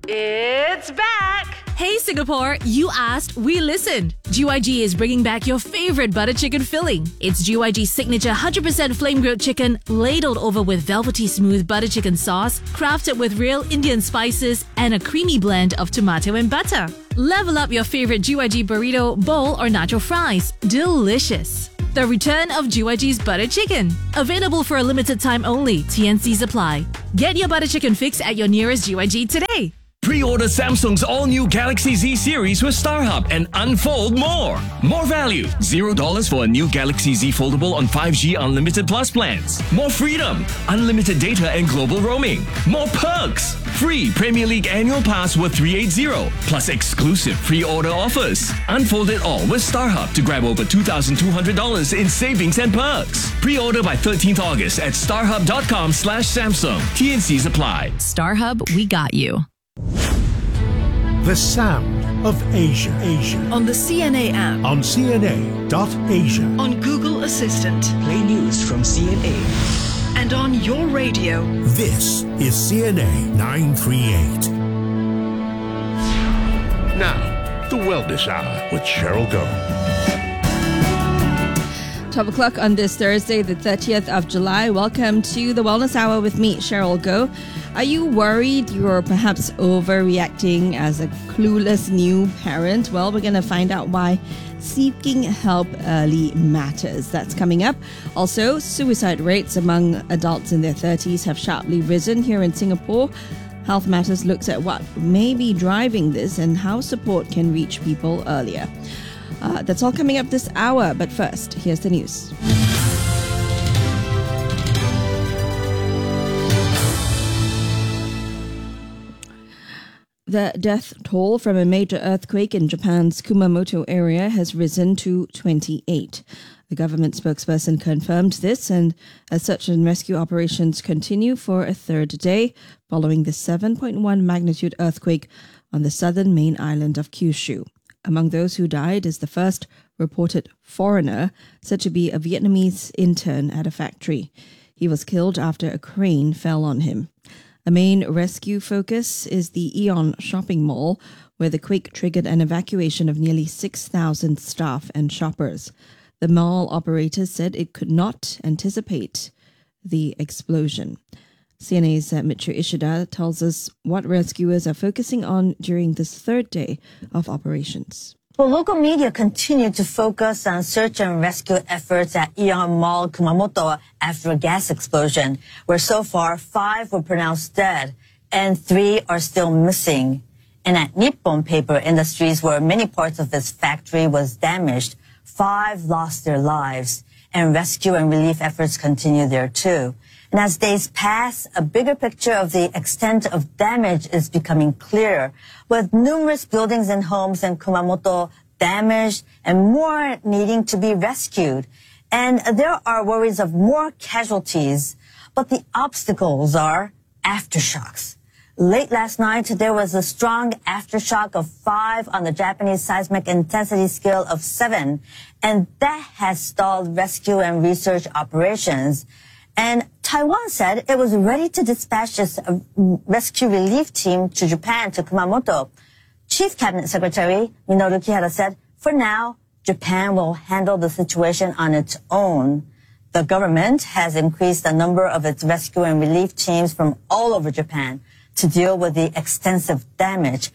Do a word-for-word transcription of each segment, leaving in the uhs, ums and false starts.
It's back! Hey Singapore, you asked, we listened. G Y G is bringing back your favorite butter chicken filling. It's G Y G's signature one hundred percent flame-grilled chicken, ladled over with velvety smooth butter chicken sauce, crafted with real Indian spices, and a creamy blend of tomato and butter. Level up your favorite G Y G burrito, bowl, or nacho fries. Delicious. The return of G Y G's butter chicken. Available for a limited time only. T N Cs apply. Get your butter chicken fix at your nearest G Y G today. Pre-order Samsung's all-new Galaxy Z series with StarHub and unfold more. More value. zero dollars for a new Galaxy Z Foldable on five G Unlimited Plus plans. More freedom. Unlimited data and global roaming. More perks. Free Premier League annual pass worth three hundred eighty. Plus exclusive pre-order offers. Unfold it all with StarHub to grab over two thousand two hundred dollars in savings and perks. Pre-order by thirteenth August at starhub.com slash Samsung. T N Cs apply. StarHub, we got you. The sound of Asia. Asia. On the C N A app. On C N A dot Asia. On Google Assistant. Play news from C N A. And on your radio. This is C N A nine thirty-eight. Now, the Wellness Hour with Cheryl Goh. twelve o'clock on this Thursday, the thirtieth of July. Welcome to the Wellness Hour with me, Cheryl Goh. Are you worried you're perhaps overreacting as a clueless new parent? Well, we're going to find out why seeking help early matters. That's coming up. Also, suicide rates among adults in their thirties have sharply risen here in Singapore. Health Matters looks at what may be driving this and how support can reach people earlier. Uh, that's all coming up this hour. But first, here's the news. The death toll from a major earthquake in Japan's Kumamoto area has risen to twenty-eight. A government spokesperson confirmed this, and as search and rescue operations continue for a third day following the seven point one magnitude earthquake on the southern main island of Kyushu. Among those who died is the first reported foreigner, said to be a Vietnamese intern at a factory. He was killed after a crane fell on him. A main rescue focus is the Aeon shopping mall, where the quake triggered an evacuation of nearly six thousand staff and shoppers. The mall operator said it could not anticipate the explosion. C N A's uh, Mitchell Ishida tells us what rescuers are focusing on during this third day of operations. Well, local media continue to focus on search and rescue efforts at Aeon Mall, Kumamoto after a gas explosion, where so far five were pronounced dead and three are still missing. And at Nippon Paper Industries, where many parts of its factory was damaged, five lost their lives, and rescue and relief efforts continue there too. And as days pass, a bigger picture of the extent of damage is becoming clear, with numerous buildings and homes in Kumamoto damaged and more needing to be rescued. And there are worries of more casualties, but the obstacles are aftershocks. Late last night, there was a strong aftershock of five on the Japanese seismic intensity scale of seven, and that has stalled rescue and research operations. And Taiwan said it was ready to dispatch its uh, rescue relief team to Japan, to Kumamoto. Chief Cabinet Secretary Minoru Kihara said, for now, Japan will handle the situation on its own. The government has increased the number of its rescue and relief teams from all over Japan to deal with the extensive damage.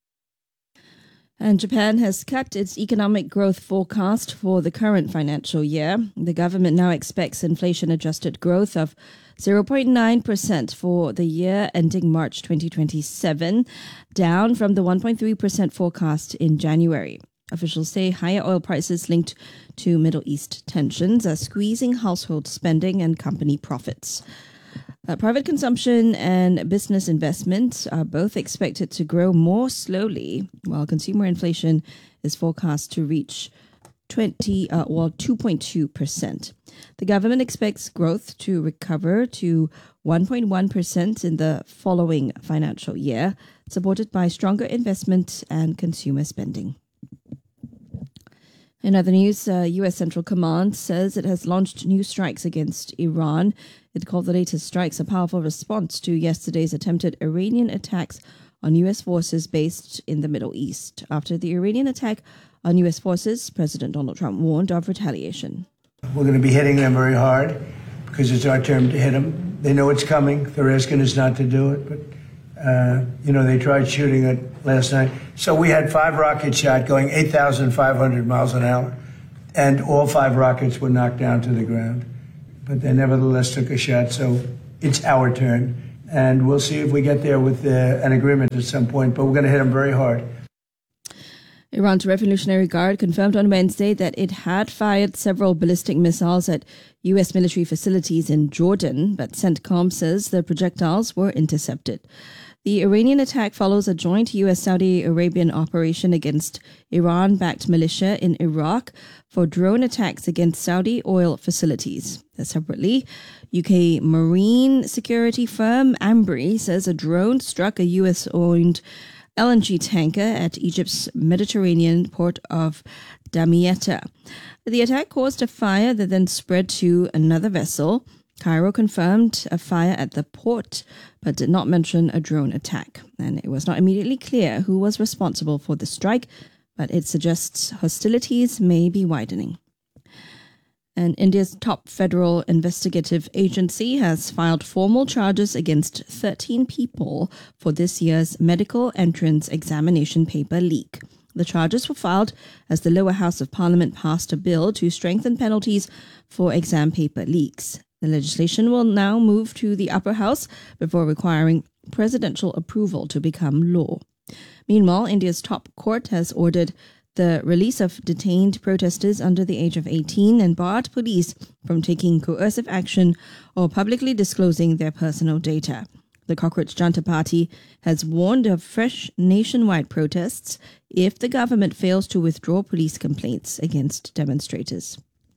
And Japan has cut its economic growth forecast for the current financial year. The government now expects inflation-adjusted growth of zero point nine percent for the year ending March twenty twenty-seven, down from the one point three percent forecast in January. Officials say higher oil prices linked to Middle East tensions are squeezing household spending and company profits. Uh, private consumption and business investments are both expected to grow more slowly, while consumer inflation is forecast to reach twenty, uh, well, two point two percent. The government expects growth to recover to one point one percent in the following financial year, supported by stronger investment and consumer spending. In other news, uh, U S Central Command says it has launched new strikes against Iran. It called the latest strikes a powerful response to yesterday's attempted Iranian attacks on U S forces based in the Middle East. After the Iranian attack on U S forces, President Donald Trump warned of retaliation. We're going to be hitting them very hard because it's our turn to hit them. They know it's coming. They're asking us not to do it, but, uh, you know, they tried shooting it last night. So we had five rockets shot going eight thousand five hundred miles an hour, and all five rockets were knocked down to the ground. But they nevertheless took a shot, so it's our turn. And we'll see if we get there with uh, an agreement at some point, but we're going to hit them very hard. Iran's Revolutionary Guard confirmed on Wednesday that it had fired several ballistic missiles at U S military facilities in Jordan, but CENTCOM says the projectiles were intercepted. The Iranian attack follows a joint U S-Saudi Arabian operation against Iran-backed militia in Iraq for drone attacks against Saudi oil facilities. Separately, U K marine security firm Ambri says a drone struck a U S-owned L N G tanker at Egypt's Mediterranean port of Damietta. The attack caused a fire that then spread to another vessel. Cairo confirmed a fire at the port, but did not mention a drone attack. And it was not immediately clear who was responsible for the strike, but it suggests hostilities may be widening. And India's top federal investigative agency has filed formal charges against thirteen people for this year's medical entrance examination paper leak. The charges were filed as the lower house of parliament passed a bill to strengthen penalties for exam paper leaks. The legislation will now move to the upper house before requiring presidential approval to become law. Meanwhile, India's top court has ordered the release of detained protesters under the age of eighteen and barred police from taking coercive action or publicly disclosing their personal data. The Cockroach Janta Party has warned of fresh nationwide protests if the government fails to withdraw police complaints against demonstrators.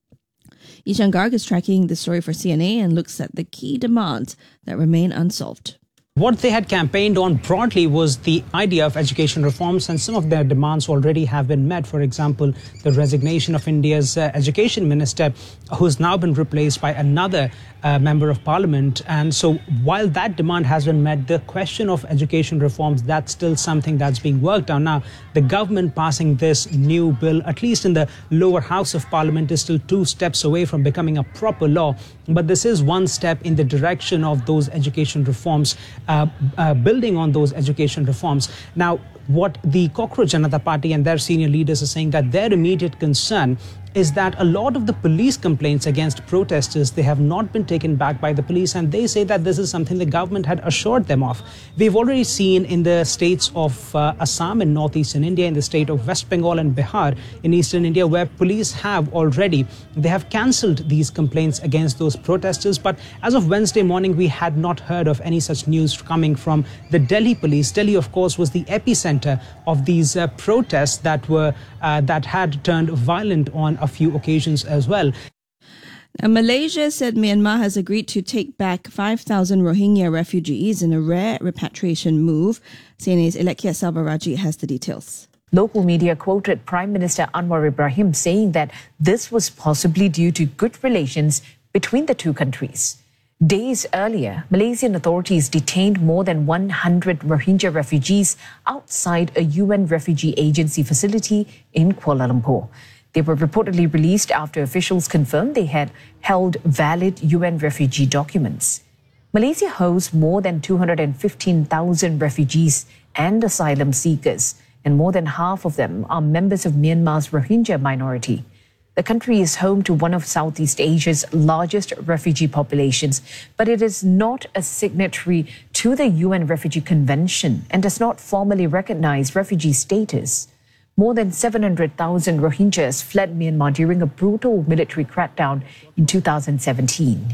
Ishan Garg is tracking the story for C N A and looks at the key demands that remain unsolved. What they had campaigned on broadly was the idea of education reforms, and some of their demands already have been met. For example, the resignation of India's uh, education minister, who's now been replaced by another uh, member of parliament. And so while that demand has been met, the question of education reforms, that's still something that's being worked on. Now, the government passing this new bill, at least in the lower house of parliament, is still two steps away from becoming a proper law. But this is one step in the direction of those education reforms, uh, uh, building on those education reforms. Now, what the Cockroach Janata Party and their senior leaders are saying, that their immediate concern is that a lot of the police complaints against protesters, they have not been taken back by the police, and they say that this is something the government had assured them of. We've already seen in the states of uh, Assam in northeastern India, in the state of West Bengal and Bihar in eastern India, where police have already, they have cancelled these complaints against those protesters. But as of Wednesday morning, we had not heard of any such news coming from the Delhi police. Delhi, of course, was the epicenter of these uh, protests that were uh, that had turned violent on a few occasions as well. Now, Malaysia said Myanmar has agreed to take back five thousand Rohingya refugees in a rare repatriation move. C N A's Elekia Salvaraji has the details. Local media quoted Prime Minister Anwar Ibrahim saying that this was possibly due to good relations between the two countries. Days earlier, Malaysian authorities detained more than one hundred Rohingya refugees outside a U N refugee agency facility in Kuala Lumpur. They were reportedly released after officials confirmed they had held valid U N refugee documents. Malaysia hosts more than two hundred fifteen thousand refugees and asylum seekers, and more than half of them are members of Myanmar's Rohingya minority. The country is home to one of Southeast Asia's largest refugee populations, but it is not a signatory to the U N Refugee Convention and does not formally recognize refugee status. More than seven hundred thousand Rohingyas fled Myanmar during a brutal military crackdown in two thousand seventeen.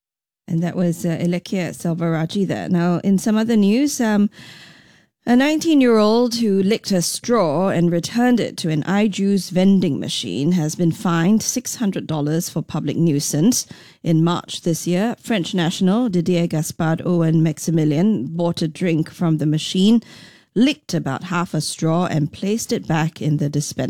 And that was uh, Elekia Salvaraji there. Now, in some other news, um, a nineteen-year-old who licked a straw and returned it to an iJuice vending machine has been fined six hundred dollars for public nuisance. In March this year, French national Didier Gaspard Owen Maximilian bought a drink from the machine, licked about half a straw and placed it back in the dispenser.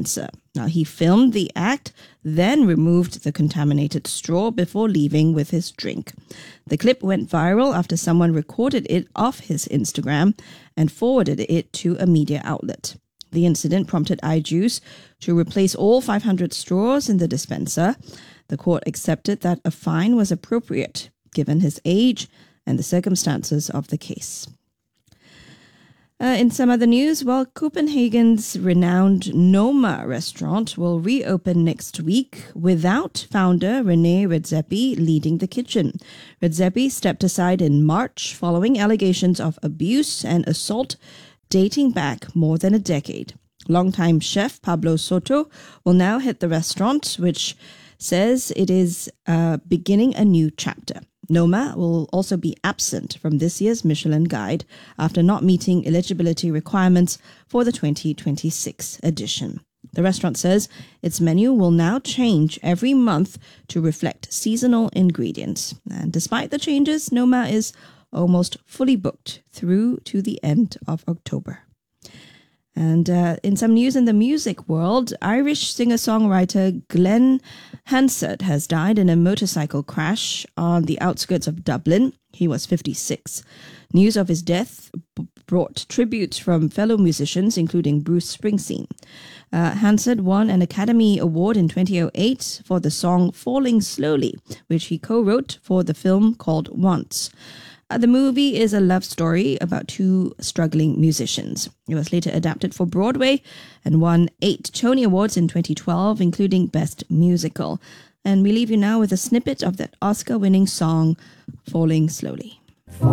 Now, he filmed the act, then removed the contaminated straw before leaving with his drink. The clip went viral after someone recorded it off his Instagram and forwarded it to a media outlet. The incident prompted iJuice to replace all five hundred straws in the dispenser. The court accepted that a fine was appropriate, given his age and the circumstances of the case. Uh, in some other news, well, Copenhagen's renowned Noma restaurant will reopen next week without founder René Redzepi leading the kitchen. Redzepi stepped aside in March following allegations of abuse and assault dating back more than a decade. Longtime chef Pablo Soto will now head the restaurant, which says it is uh, beginning a new chapter. Noma will also be absent from this year's Michelin Guide after not meeting eligibility requirements for the twenty twenty-six edition. The restaurant says its menu will now change every month to reflect seasonal ingredients. And despite the changes, Noma is almost fully booked through to the end of October. And uh, in some news in the music world, Irish singer-songwriter Glenn Hansard has died in a motorcycle crash on the outskirts of Dublin. He was fifty-six. News of his death b- brought tributes from fellow musicians, including Bruce Springsteen. Uh, Hansard won an Academy Award in twenty oh eight for the song Falling Slowly, which he co-wrote for the film called Once. Uh, the movie is a love story about two struggling musicians. It was later adapted for Broadway and won eight Tony Awards in twenty twelve, including Best Musical. And we leave you now with a snippet of that Oscar-winning song, Falling Slowly.